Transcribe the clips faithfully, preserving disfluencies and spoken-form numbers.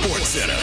Sports Center.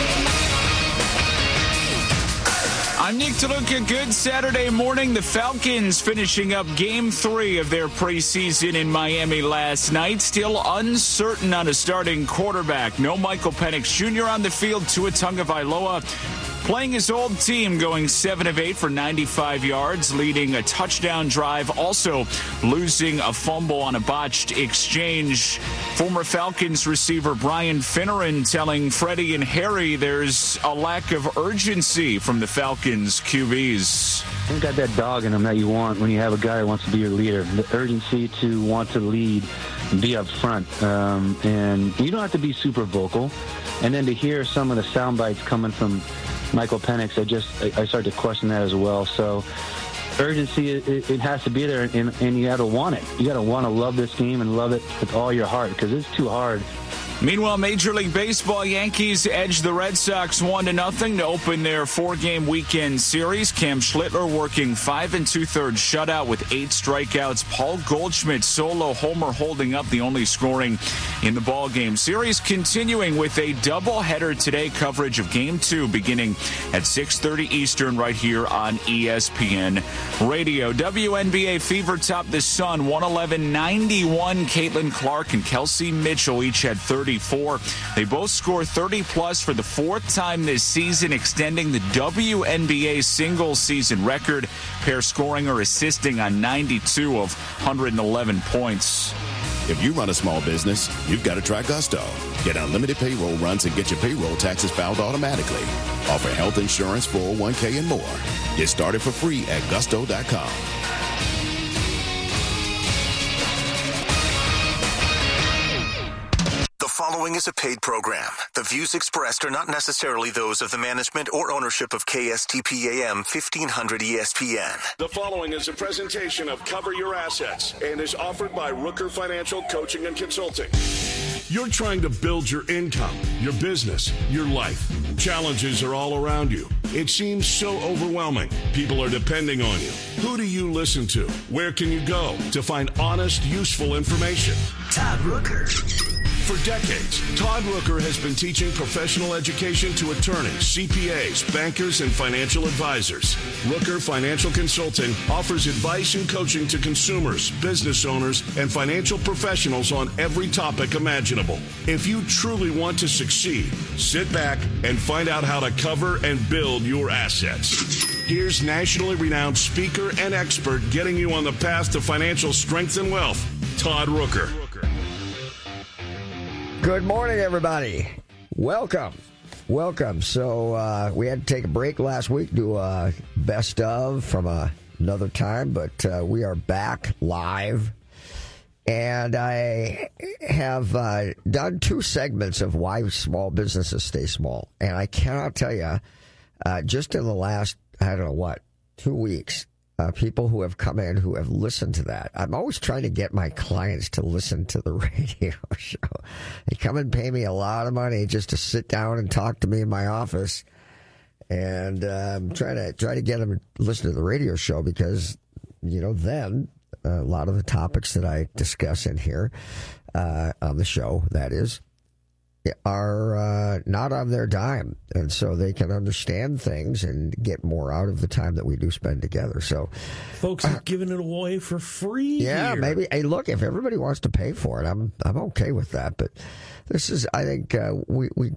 I'm Nick DeLuca. Good Saturday morning. The Falcons finishing up game three of their preseason in Miami last night. Still uncertain on a starting quarterback. No Michael Penix Junior on the field. Tua Tagovailoa playing his old team, going seven of eight for ninety-five yards, leading a touchdown drive, also losing a fumble on a botched exchange. Former Falcons receiver Brian Finneran telling Freddie and Harry there's a lack of urgency from the Falcons Q Bs. You've got that dog in them that you want when you have a guy who wants to be your leader. The urgency to want to lead and be up front. Um, and you don't have to be super vocal. And then to hear some of the sound bites coming from Michael Penix, I just I started to question that as well. So urgency, it, it has to be there, and, and you got to want it. You got to want to love this game and love it with all your heart, because it's too hard. Meanwhile, Major League Baseball Yankees edged the Red Sox one to nothing to open their four-game weekend series. Cam Schlittler working five and two-thirds shutout with eight strikeouts. Paul Goldschmidt solo homer holding up the only scoring in the ballgame. Series continuing with a doubleheader today. Coverage of Game two beginning at six thirty Eastern right here on E S P N Radio. W N B A Fever topped the Sun one eleven ninety-one. Caitlin Clark and Kelsey Mitchell each had thirty. They both scored thirty plus for the fourth time this season, extending the W N B A single season record. Pair scoring or assisting on ninety-two of one hundred eleven points. If you run a small business, you've got to try Gusto. Get unlimited payroll runs and get your payroll taxes filed automatically. Offer health insurance, four oh one k, and more. Get started for free at gusto dot com. The following is a paid program. The views expressed are not necessarily those of the management or ownership of K S T P A M fifteen hundred E S P N. The following is a presentation of Cover Your Assets and is offered by Rooker Financial Coaching and Consulting. You're trying to build your income, your business, your life. Challenges are all around you. It seems so overwhelming. People are depending on you. Who do you listen to? Where can you go to find honest, useful information? Todd Rooker. For decades, Todd Rooker has been teaching professional education to attorneys, C P As, bankers, and financial advisors. Rooker Financial Consulting offers advice and coaching to consumers, business owners, and financial professionals on every topic imaginable. If you truly want to succeed, sit back and find out how to cover and build your assets. Here's nationally renowned speaker and expert getting you on the path to financial strength and wealth, Todd Rooker. Good morning, everybody. Welcome. Welcome. So uh, we had to take a break last week, do a best of from a, another time, but uh, we are back live. And I have uh, done two segments of why small businesses stay small. And I cannot tell you, uh, just in the last, I don't know what, two weeks, Uh, people who have come in who have listened to that. I'm always trying to get my clients to listen to the radio show. They come and pay me a lot of money just to sit down and talk to me in my office. And uh, I'm trying to try to get them to listen to the radio show because, you know, then uh, a lot of the topics that I discuss in here uh, on the show, that is, are uh, not on their dime, and so they can understand things and get more out of the time that we do spend together. So, folks are uh, giving it away for free. Yeah, here. maybe. Hey, look, if everybody wants to pay for it, I'm I'm okay with that. But this is, I think, uh, we we